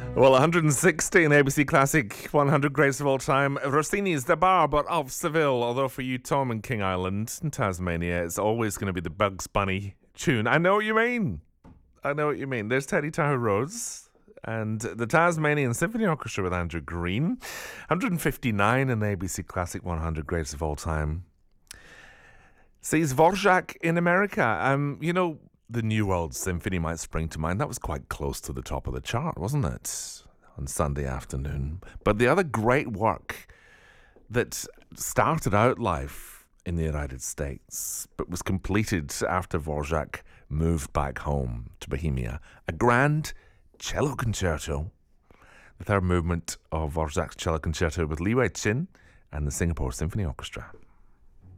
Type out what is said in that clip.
Well, 160 in ABC Classic 100 Greats of All Time. Rossini's The Barber of Seville. Although for you, Tom, in King Island and Tasmania, it's always going to be the Bugs Bunny tune. I know what you mean. There's Teddy Tahoe Rose and the Tasmanian Symphony Orchestra with Andrew Green. 159 in the ABC Classic 100 Greats of All Time. Sees Dvorak in America. The New World Symphony might spring to mind. That was quite close to the top of the chart, wasn't it, on Sunday afternoon? But the other great work that started out life in the United States but was completed after Dvorak moved back home to Bohemia, a grand cello concerto, the third movement of Dvorak's cello concerto with Li Wei Chin and the Singapore Symphony Orchestra.